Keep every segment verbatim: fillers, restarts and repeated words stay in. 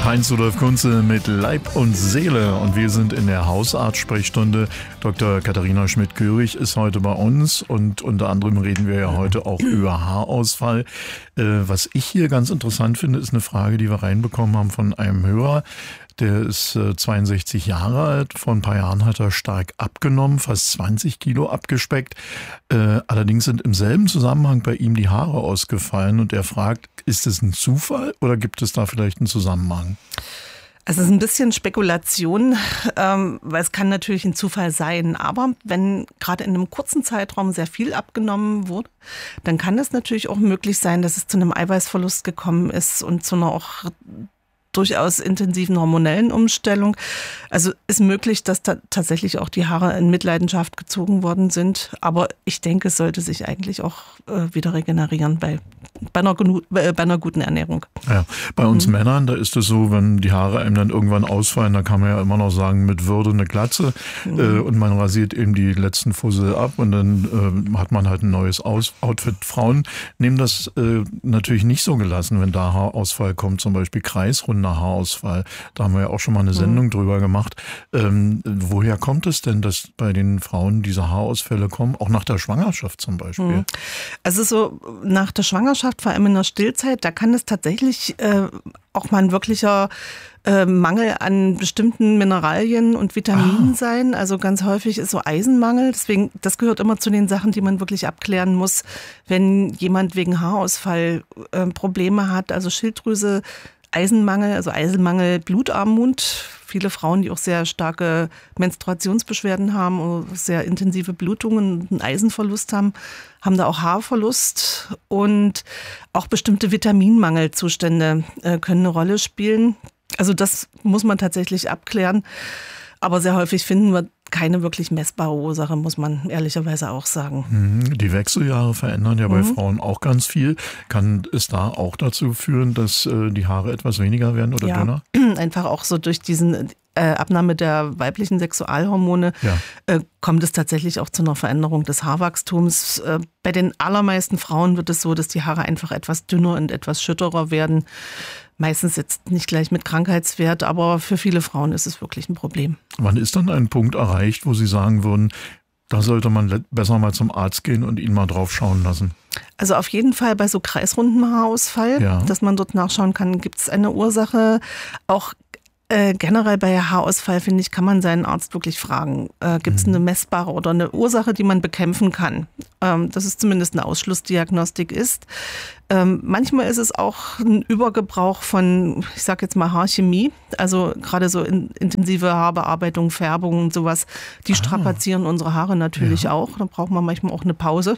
Heinz-Rudolf Kunze mit Leib und Seele und wir sind in der Hausarzt-Sprechstunde. Doktor Katharina Schmidt-Görig ist heute bei uns und unter anderem reden wir ja heute auch über Haarausfall. Äh, was ich hier ganz interessant finde, ist eine Frage, die wir reinbekommen haben von einem Hörer. Der ist äh, zweiundsechzig Jahre alt. Vor ein paar Jahren hat er stark abgenommen, fast zwanzig Kilo abgespeckt. Äh, allerdings sind im selben Zusammenhang bei ihm die Haare ausgefallen und er fragt, ist es ein Zufall oder gibt es da vielleicht einen Zusammenhang? Also es ist ein bisschen Spekulation, ähm, weil es kann natürlich ein Zufall sein. Aber wenn gerade in einem kurzen Zeitraum sehr viel abgenommen wurde, dann kann es natürlich auch möglich sein, dass es zu einem Eiweißverlust gekommen ist und zu einer auch durchaus intensiven hormonellen Umstellung. Also ist möglich, dass da tatsächlich auch die Haare in Mitleidenschaft gezogen worden sind. Aber ich denke, es sollte sich eigentlich auch äh, wieder regenerieren bei, bei, einer, äh, bei einer guten Ernährung. Ja, bei uns mhm. Männern, da ist es so, wenn die Haare einem dann irgendwann ausfallen, da kann man ja immer noch sagen, mit Würde eine Glatze mhm. äh, und man rasiert eben die letzten Fussel ab und dann äh, hat man halt ein neues Aus- Outfit. Frauen nehmen das äh, natürlich nicht so gelassen, wenn da Haarausfall kommt, zum Beispiel kreisrunder Haarausfall. Da haben wir ja auch schon mal eine Sendung mhm. drüber gemacht. Ähm, woher kommt es denn, dass bei den Frauen diese Haarausfälle kommen? Auch nach der Schwangerschaft zum Beispiel? Mhm. Also so nach der Schwangerschaft, vor allem in der Stillzeit, da kann es tatsächlich äh, auch mal ein wirklicher äh, Mangel an bestimmten Mineralien und Vitaminen ah. sein. Also ganz häufig ist so Eisenmangel. Deswegen, das gehört immer zu den Sachen, die man wirklich abklären muss, wenn jemand wegen Haarausfall äh, Probleme hat. Also Schilddrüse, Eisenmangel, also Eisenmangel, Blutarmut. Viele Frauen, die auch sehr starke Menstruationsbeschwerden haben oder sehr intensive Blutungen und einen Eisenverlust haben, haben da auch Haarverlust. Und auch bestimmte Vitaminmangelzustände äh, können eine Rolle spielen. Also das muss man tatsächlich abklären. Aber sehr häufig finden wir keine wirklich messbare Ursache, muss man ehrlicherweise auch sagen. Die Wechseljahre verändern ja bei mhm. Frauen auch ganz viel. Kann es da auch dazu führen, dass äh, die Haare etwas weniger werden oder ja, dünner? Einfach auch so durch diesen äh, Abnahme der weiblichen Sexualhormone ja. äh, kommt es tatsächlich auch zu einer Veränderung des Haarwachstums. Äh, bei den allermeisten Frauen wird es so, dass die Haare einfach etwas dünner und etwas schütterer werden. Meistens jetzt nicht gleich mit Krankheitswert, aber für viele Frauen ist es wirklich ein Problem. Wann ist dann ein Punkt erreicht, wo Sie sagen würden, da sollte man besser mal zum Arzt gehen und ihn mal drauf schauen lassen? Also auf jeden Fall bei so kreisrundem Haarausfall, ja. dass man dort nachschauen kann, gibt es eine Ursache. Auch Äh, generell bei Haarausfall, finde ich, kann man seinen Arzt wirklich fragen, äh, gibt es eine messbare oder eine Ursache, die man bekämpfen kann, ähm, dass es zumindest eine Ausschlussdiagnostik ist. Ähm, manchmal ist es auch ein Übergebrauch von, ich sage jetzt mal Haarchemie, also gerade so in, intensive Haarbearbeitung, Färbung und sowas, die ah. strapazieren unsere Haare natürlich ja. auch, da braucht man manchmal auch eine Pause.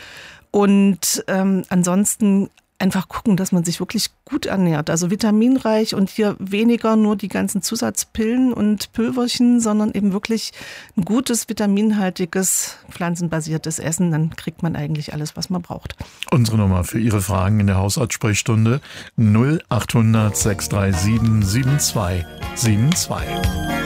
Und ähm, ansonsten einfach gucken, dass man sich wirklich gut ernährt, also vitaminreich und hier weniger nur die ganzen Zusatzpillen und Pülverchen, sondern eben wirklich ein gutes, vitaminhaltiges, pflanzenbasiertes Essen, dann kriegt man eigentlich alles, was man braucht. Unsere Nummer für Ihre Fragen in der Hausarzt-Sprechstunde null acht hundert sechs drei sieben sieben zwei sieben zwei.